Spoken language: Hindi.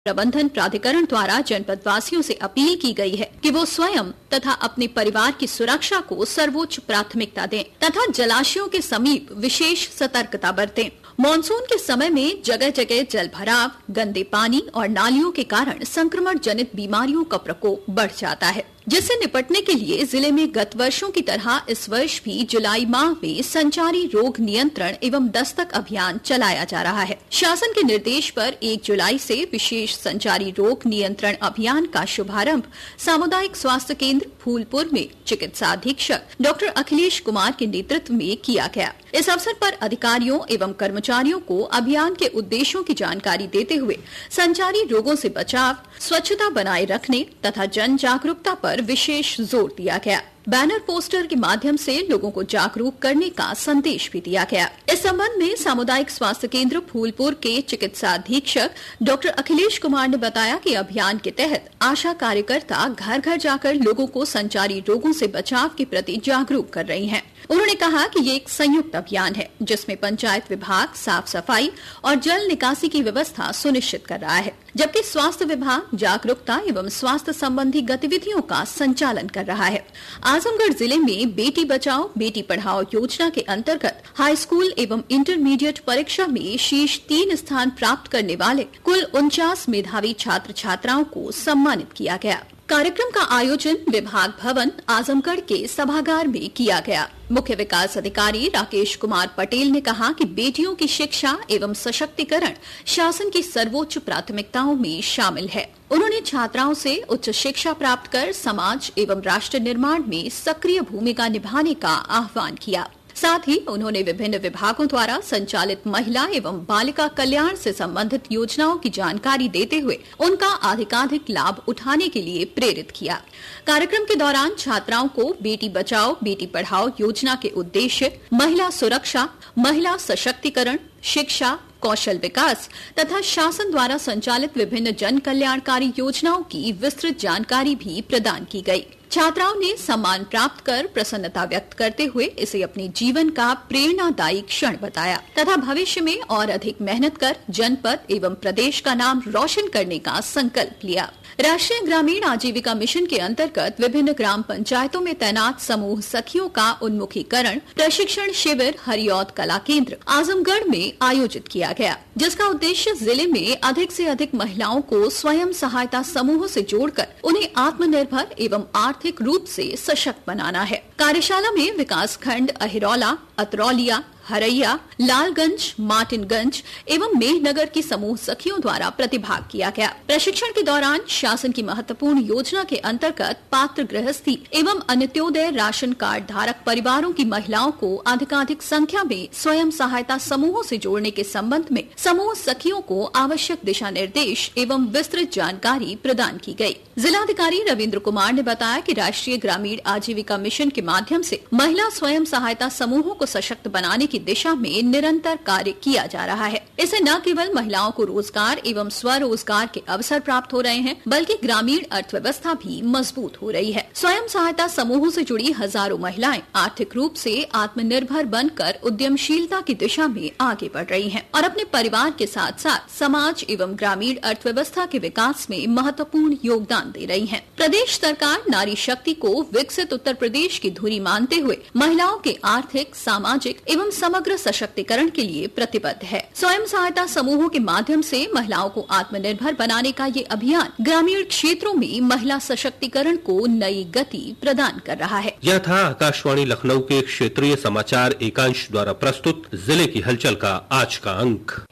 प्रबंधन प्राधिकरण द्वारा जनपद वासियों से अपील की गई है कि वो स्वयं तथा अपने परिवार की सुरक्षा को सर्वोच्च प्राथमिकता दें तथा जलाशयों के समीप विशेष सतर्कता बरतें। मानसून के समय में जगह जगह जल भराव, गंदे पानी और नालियों के कारण संक्रमण जनित बीमारियों का प्रकोप बढ़ जाता है, जिससे निपटने के लिए जिले में गत वर्षों की तरह इस वर्ष भी जुलाई माह में संचारी रोग नियंत्रण एवं दस्तक अभियान चलाया जा रहा है। शासन के निर्देश पर 1 जुलाई से विशेष संचारी रोग नियंत्रण अभियान का शुभारंभ सामुदायिक स्वास्थ्य केंद्र फूलपुर में चिकित्सा अधीक्षक डॉक्टर अखिलेश कुमार के नेतृत्व में किया गया। इस अवसर पर अधिकारियों एवं कर्मचारियों को अभियान के उद्देश्यों की जानकारी देते हुए संचारी रोगों से बचाव, स्वच्छता बनाए रखने तथा जन जागरूकता पर विशेष जोर दिया गया। बैनर पोस्टर के माध्यम से लोगों को जागरूक करने का संदेश भी दिया गया। इस संबंध में सामुदायिक स्वास्थ्य केंद्र फूलपुर के चिकित्सा अधीक्षक डॉक्टर अखिलेश कुमार ने बताया कि अभियान के तहत आशा कार्यकर्ता घर घर जाकर लोगों को संचारी रोगों से बचाव के प्रति जागरूक कर रही हैं। उन्होंने कहा कि ये एक संयुक्त अभियान है जिसमें पंचायत विभाग साफ सफाई और जल निकासी की व्यवस्था सुनिश्चित कर रहा है, जबकि स्वास्थ्य विभाग जागरूकता एवं स्वास्थ्य संबंधी गतिविधियों का संचालन कर रहा है। आजमगढ़ जिले में बेटी बचाओ बेटी पढ़ाओ योजना के अंतर्गत हाई स्कूल एवं इंटरमीडिएट परीक्षा में शीर्ष 3 स्थान प्राप्त करने वाले कुल 49 मेधावी छात्र छात्राओं को सम्मानित किया गया। कार्यक्रम का आयोजन विभाग भवन आजमगढ़ के सभागार में किया गया। मुख्य विकास अधिकारी राकेश कुमार पटेल ने कहा कि बेटियों की शिक्षा एवं सशक्तिकरण शासन की सर्वोच्च प्राथमिकताओं में शामिल है। उन्होंने छात्राओं से उच्च शिक्षा प्राप्त कर समाज एवं राष्ट्र निर्माण में सक्रिय भूमिका निभाने का आह्वान किया। साथ ही उन्होंने विभिन्न विभागों द्वारा संचालित महिला एवं बालिका कल्याण से संबंधित योजनाओं की जानकारी देते हुए उनका अधिकाधिक लाभ उठाने के लिए प्रेरित किया। कार्यक्रम के दौरान छात्राओं को बेटी बचाओ बेटी पढ़ाओ योजना के उद्देश्य, महिला सुरक्षा, महिला सशक्तिकरण, शिक्षा, कौशल विकास तथा शासन द्वारा संचालित विभिन्न जन कल्याणकारी योजनाओं की विस्तृत जानकारी भी प्रदान की गई। छात्राओं ने सम्मान प्राप्त कर प्रसन्नता व्यक्त करते हुए इसे अपने जीवन का प्रेरणादायी क्षण बताया तथा भविष्य में और अधिक मेहनत कर जनपद एवं प्रदेश का नाम रोशन करने का संकल्प लिया। राष्ट्रीय ग्रामीण आजीविका मिशन के अंतर्गत विभिन्न ग्राम पंचायतों में तैनात समूह सखियों का उन्मुखीकरण प्रशिक्षण शिविर हरिऔध कला केंद्र आजमगढ़ में आयोजित किया गया, जिसका उद्देश्य जिले में अधिक से अधिक महिलाओं को स्वयं सहायता समूहों से जोड़कर उन्हें आत्मनिर्भर एवं आर्थिक रूप से सशक्त बनाना है। कार्यशाला में विकास खंड अहिरौला, अतरौलिया, हरैया, लालगंज, मार्टिनगंज एवं मेहनगर की समूह सखियों द्वारा प्रतिभाग किया गया। प्रशिक्षण के दौरान शासन की महत्वपूर्ण योजना के अंतर्गत पात्र गृहस्थी एवं अन्त्योदय राशन कार्ड धारक परिवारों की महिलाओं को अधिकाधिक संख्या में स्वयं सहायता समूहों से जोड़ने के संबंध में समूह सखियों को आवश्यक दिशा निर्देश एवं विस्तृत जानकारी प्रदान की गयी। जिलाधिकारी रविंद्र कुमार ने बताया कि राष्ट्रीय ग्रामीण आजीविका मिशन के माध्यम से महिला स्वयं सहायता समूहों को सशक्त बनाने की दिशा में निरंतर कार्य किया जा रहा है। इससे न केवल महिलाओं को रोजगार एवं स्वरोजगार के अवसर प्राप्त हो रहे हैं, बल्कि ग्रामीण अर्थव्यवस्था भी मजबूत हो रही है। स्वयं सहायता समूहों से जुड़ी हजारों महिलाएं आर्थिक रूप से आत्मनिर्भर बनकर उद्यमशीलता की दिशा में आगे बढ़ रही हैं और अपने परिवार के साथ साथ समाज एवं ग्रामीण अर्थव्यवस्था के विकास में महत्वपूर्ण योगदान दे रही हैं। प्रदेश सरकार नारी शक्ति को विकसित उत्तर प्रदेश की धुरी मानते हुए महिलाओं के आर्थिक, सामाजिक एवं समग्र सशक्तिकरण के लिए प्रतिबद्ध है। स्वयं सहायता समूहों के माध्यम से महिलाओं को आत्मनिर्भर बनाने का ये अभियान ग्रामीण क्षेत्रों में महिला सशक्तिकरण को नई गति प्रदान कर रहा है। यह था आकाशवाणी लखनऊ के क्षेत्रीय समाचार एकांश द्वारा प्रस्तुत जिले की हलचल का आज का अंक।